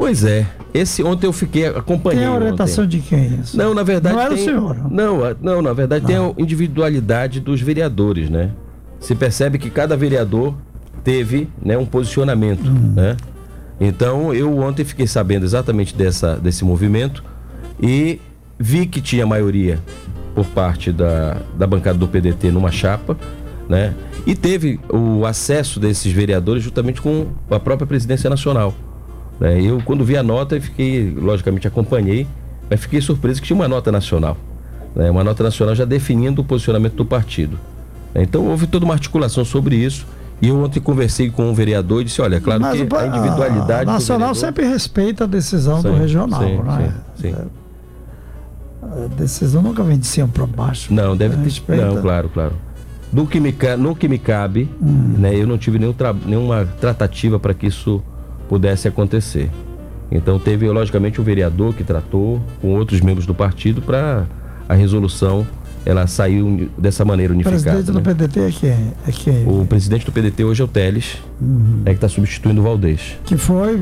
Pois é. Ontem eu fiquei acompanhando. Tem a orientação de quem isso? Não, na verdade não é do senhor. Não, na verdade tem a individualidade dos vereadores, né? Se percebe que cada vereador teve, né, um posicionamento, né? Então eu ontem fiquei sabendo exatamente desse movimento e vi que tinha maioria por parte da bancada do PDT numa chapa, né? E teve o acesso desses vereadores juntamente com a própria presidência nacional, né? Eu, quando vi a nota, logicamente acompanhei, mas fiquei surpreso que tinha uma nota nacional, né? Uma nota nacional já definindo o posicionamento do partido. Então houve toda uma articulação sobre isso. E eu ontem conversei com um vereador e disse, olha, claro que a individualidade... A nacional sempre respeita a decisão do regional, né? Sim. A decisão nunca vem de cima para baixo. Não, deve ter... Não, claro. No que me cabe, né, eu não tive nenhuma tratativa para que isso pudesse acontecer. Então teve, logicamente, o vereador que tratou com outros membros do partido para a resolução... Ela saiu dessa maneira unificada. O presidente do PDT é quem? O presidente do PDT hoje é o Teles, que está substituindo o Valdez. Que foi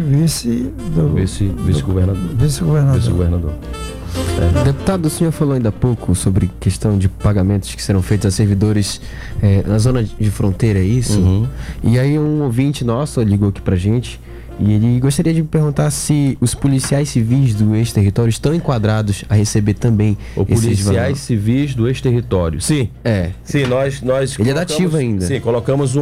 vice-governador. Deputado, o senhor falou ainda há pouco sobre questão de pagamentos que serão feitos a servidores na zona de fronteira, é isso? E aí um ouvinte nosso ligou aqui pra gente e ele gostaria de me perguntar se os policiais civis do ex-território estão enquadrados a receber também policiais civis do ex-território. Sim. Sim, nós ele é da ativa ainda. Sim, colocamos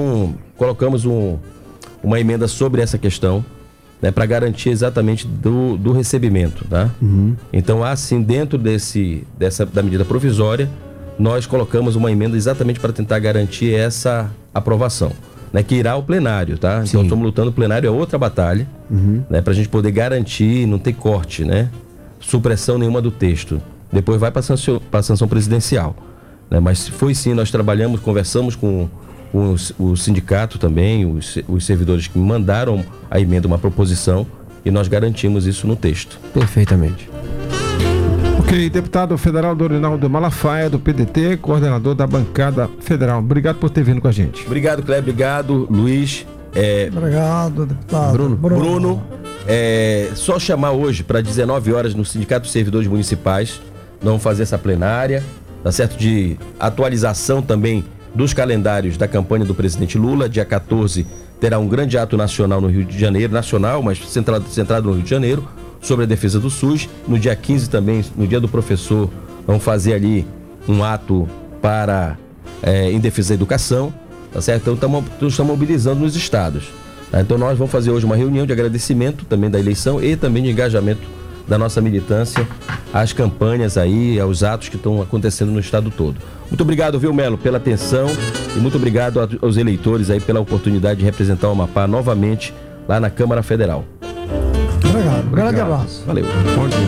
uma emenda sobre essa questão, né, para garantir exatamente do recebimento, tá? Então, assim, dentro da medida provisória, nós colocamos uma emenda exatamente para tentar garantir essa aprovação, né, que irá ao plenário, tá? Então, Sim. estamos lutando, o plenário é outra batalha, né, pra gente poder garantir, não ter corte, né, supressão nenhuma do texto. Depois vai para a sanção presidencial, né? Mas foi sim, nós trabalhamos, conversamos com o sindicato também, os servidores que mandaram a emenda, uma proposição, e nós garantimos isso no texto. Perfeitamente. Ok, deputado federal Dorinaldo Malafaia, do PDT, coordenador da bancada federal. Obrigado por ter vindo com a gente. Obrigado, Cleber. Obrigado, Luiz. Obrigado, deputado. Bruno. Só chamar hoje para 19 horas no Sindicato dos Servidores Municipais. Nós vamos fazer essa plenária, tá certo? De atualização também dos calendários da campanha do presidente Lula. Dia 14 terá um grande ato nacional no Rio de Janeiro, mas centrado no Rio de Janeiro, sobre a defesa do SUS. No dia 15 também, no dia do professor, vamos fazer ali um ato em defesa da educação, tá certo? Então estamos mobilizando nos estados, tá? Então nós vamos fazer hoje uma reunião de agradecimento também da eleição e também de engajamento da nossa militância às campanhas aí, aos atos que estão acontecendo no estado todo. Muito obrigado, viu, Melo, pela atenção, e muito obrigado aos eleitores aí pela oportunidade de representar o Amapá novamente lá na Câmara Federal. Obrigado. Grande abraço. Valeu. Bom dia.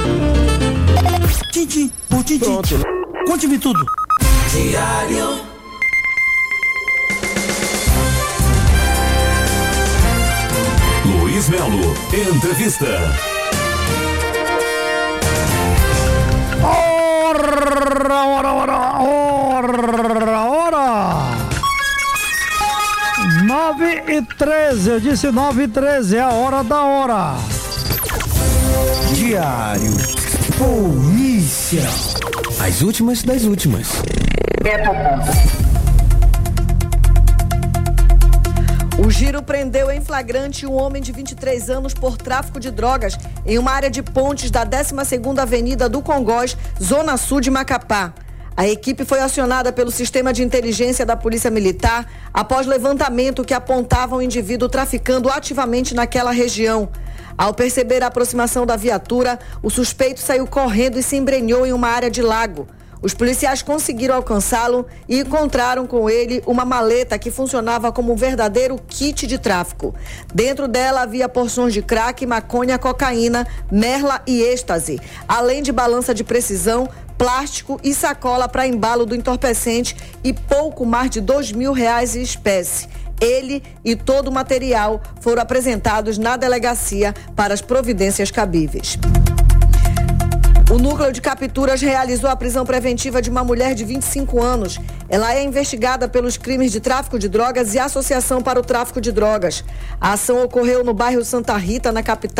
Tintim. Pronto. Conte-me tudo. Diário. Luiz Melo, entrevista. Ora! 9h13, eu disse 9h13, é a hora da hora. Diário Polícia. As últimas das últimas. O Giro prendeu em flagrante um homem de 23 anos por tráfico de drogas em uma área de pontes da 12ª Avenida do Congós, zona sul de Macapá. A equipe foi acionada pelo sistema de inteligência da Polícia Militar após levantamento que apontava um indivíduo traficando ativamente naquela região. Ao perceber a aproximação da viatura, o suspeito saiu correndo e se embrenhou em uma área de lago. Os policiais conseguiram alcançá-lo e encontraram com ele uma maleta que funcionava como um verdadeiro kit de tráfico. Dentro dela havia porções de crack, maconha, cocaína, merla e êxtase, além de balança de precisão, plástico e sacola para embalo do entorpecente e pouco mais de R$2.000 em espécie. Ele e todo o material foram apresentados na delegacia para as providências cabíveis. O núcleo de capturas realizou a prisão preventiva de uma mulher de 25 anos. Ela é investigada pelos crimes de tráfico de drogas e associação para o tráfico de drogas. A ação ocorreu no bairro Santa Rita, na capital.